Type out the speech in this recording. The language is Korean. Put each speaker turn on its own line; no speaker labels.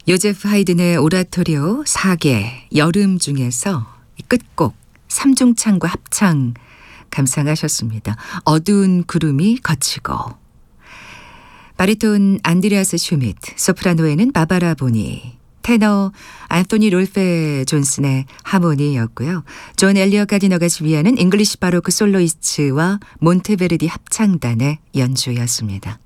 요제프 하이든의 오라토리오 4개 여름 중에서 끝곡 삼중창과 합창 감상하셨습니다. 어두운 구름이 걷히고. 바리톤 안드레아스 슈미트, 소프라노에는 바바라 보니, 테너 안토니 롤페 존슨의 하모니였고요. 존 엘리엇 가디너가 지휘하는 잉글리시 바로크 솔로이스트와 몬테베르디 합창단의 연주였습니다.